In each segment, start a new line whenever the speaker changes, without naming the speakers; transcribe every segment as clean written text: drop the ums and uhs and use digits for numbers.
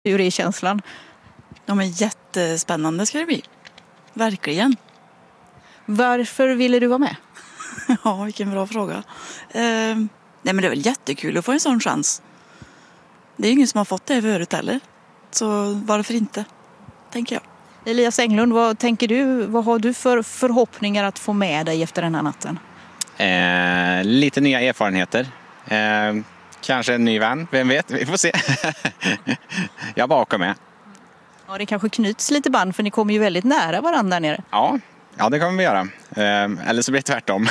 Hur är känslan?
Ja, men jättespännande ska det bli. Verkligen.
Varför ville du vara med?
Ja, vilken bra fråga. Nej, men det är väl jättekul att få en sån chans. Det är ju ingen som har fått det förut heller. Så varför inte, tänker jag.
Elias Englund, vad tänker du? Vad har du för förhoppningar att få med dig efter den här natten?
Lite nya erfarenheter. Kanske en ny vän, vem vet? Vi får se. Jag bara åker med.
Ja, det kanske knyts lite band för ni kommer ju väldigt nära varandra där nere.
Ja, det kommer vi göra. Eller så blir det tvärtom.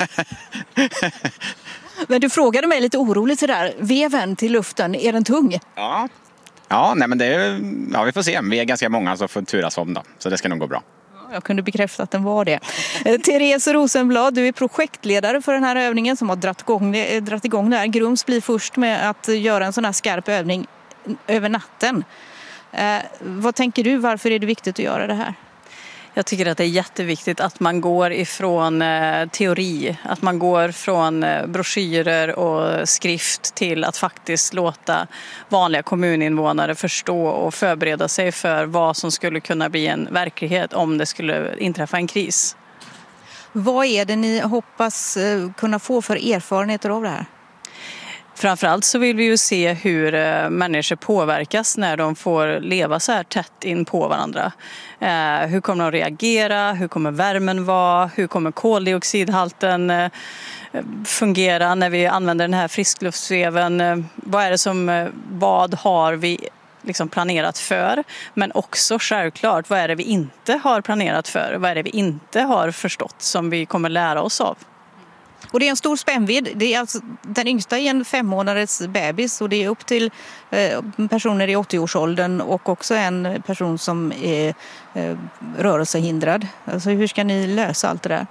Men du frågade mig lite oroligt sådär. Veven till luften, är den tung?
Ja, nej, men vi får se. Vi är ganska många som får turas om då. Så det ska nog gå bra.
Jag kunde bekräfta att den var det. Therese Rosenblad, du är projektledare för den här övningen som har dratt igång det här. Grums blir först med att göra en sån här skarp övning över natten. Vad tänker du? Varför är det viktigt att göra det här?
Jag tycker att det är jätteviktigt att man går ifrån teori, att man går från broschyrer och skrift till att faktiskt låta vanliga kommuninvånare förstå och förbereda sig för vad som skulle kunna bli en verklighet om det skulle inträffa en kris.
Vad är det ni hoppas kunna få för erfarenheter av det här?
Framförallt så vill vi ju se hur människor påverkas när de får leva så här tätt in på varandra. Hur kommer de att reagera? Hur kommer värmen vara? Hur kommer koldioxidhalten fungera när vi använder den här friskluftsveven? Vad har vi liksom planerat för? Men också självklart, vad är det vi inte har planerat för? Vad är det vi inte har förstått som vi kommer lära oss av?
Och det är en stor spännvidd. Det är alltså, den yngsta är en 5 månaders bebis och det är upp till personer i 80-årsåldern och också en person som är rörelsehindrad. Alltså hur ska ni lösa allt det där?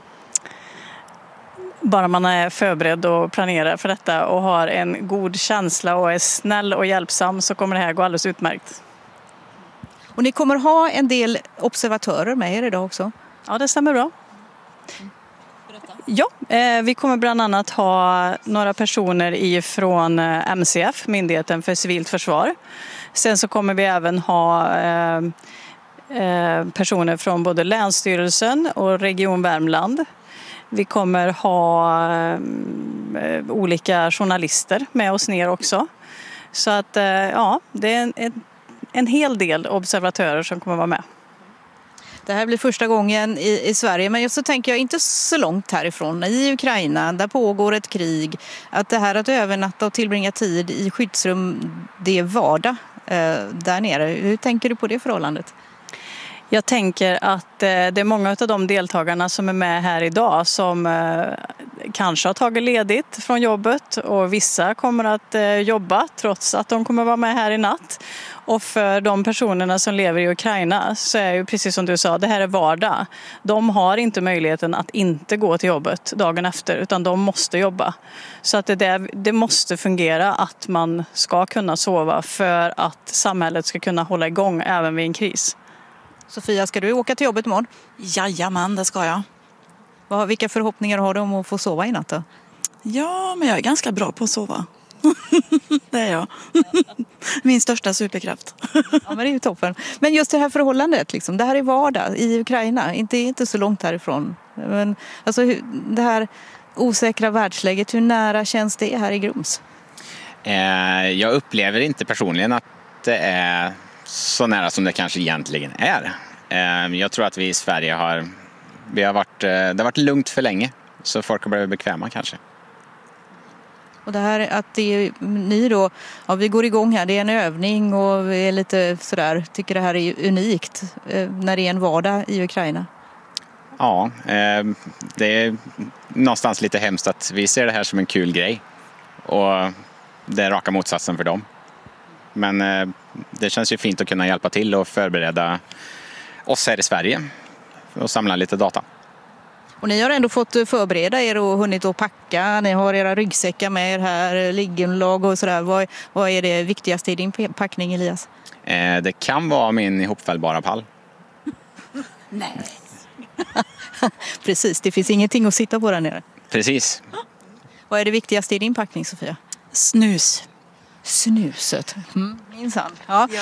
Bara man är förberedd och planerar för detta och har en god känsla och är snäll och hjälpsam så kommer det här gå alldeles utmärkt.
Och ni kommer ha en del observatörer med er idag också?
Ja, det stämmer bra. Ja, vi kommer bland annat ha några personer från MCF, Myndigheten för civilt försvar. Sen så kommer vi även ha personer från både Länsstyrelsen och Region Värmland. Vi kommer ha olika journalister med oss ner också. Så att det är en hel del observatörer som kommer vara med.
Det här blir första gången i Sverige, men så tänker jag inte så långt härifrån. I Ukraina, där pågår ett krig. Att det här att övernatta och tillbringa tid i skyddsrum, det är vardag där nere. Hur tänker du på det förhållandet?
Jag tänker att det är många av de deltagarna som är med här idag som kanske har tagit ledigt från jobbet och vissa kommer att jobba trots att de kommer vara med här i natt. Och för de personerna som lever i Ukraina så är ju precis som du sa, det här är vardag. De har inte möjligheten att inte gå till jobbet dagen efter utan de måste jobba. Så att det måste fungera att man ska kunna sova för att samhället ska kunna hålla igång även vid en kris.
Sofia, ska du åka till jobbet imorgon?
Jajamän, det ska jag.
Vilka förhoppningar har du om att få sova i natt då?
Ja, men jag är ganska bra på att sova. Det är jag. Min största superkraft.
Ja, men det är ju toppen. Men just det här förhållandet, liksom, det här är vardag i Ukraina, inte så långt härifrån. Men, alltså, det här osäkra världsläget, hur nära känns det här i Grums?
Jag upplever inte personligen att det är så nära som det kanske egentligen är. Jag tror att vi i Sverige det har varit lugnt för länge, så folk har blivit bekväma kanske.
Och det här att ni då, vi går igång här, det är en övning och vi är lite sådär, tycker det här är unikt när det är en vardag i Ukraina.
Ja, det är någonstans lite hemskt att vi ser det här som en kul grej och det är raka motsatsen för dem. Men det känns ju fint att kunna hjälpa till och förbereda oss här i Sverige och samla lite data.
Och ni har ändå fått förbereda er och hunnit att packa. Ni har era ryggsäckar med er här, liggunderlag och sådär. Vad är det viktigaste i din packning, Elias?
Det kan vara min ihopfällbara pall.
Nej.
Precis, det finns ingenting att sitta på där nere.
Precis.
Vad är det viktigaste i din packning, Sofia?
Snus.
Snuset. Minsann. Ja.